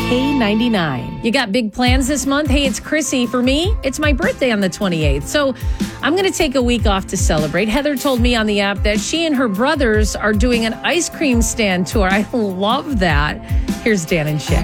K99. You got big plans this month? Hey, it's Chrissy. For me, it's my birthday on the 28th. So I'm going to take a week off to celebrate. Heather told me on the app that she and her brothers are doing an ice cream stand tour. I love that. Here's Dan and Shay.